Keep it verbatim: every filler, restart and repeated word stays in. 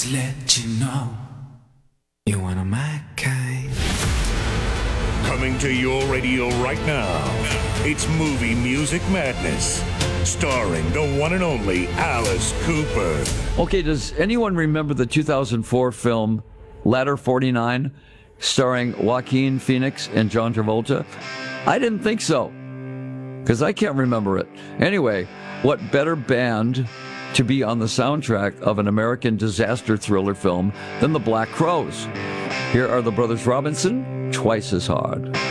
to let you know you're one of my kind. Coming to your radio right now, it's Movie Music Madness, starring the one and only Alice Cooper. Okay, does anyone remember the two thousand four film Ladder forty-nine, starring Joaquin Phoenix and John Travolta? I didn't think so, because I can't remember it. Anyway, what better band to be on the soundtrack of an American disaster thriller film than the Black Crowes? Here are the Brothers Robinson, Twice as Hard.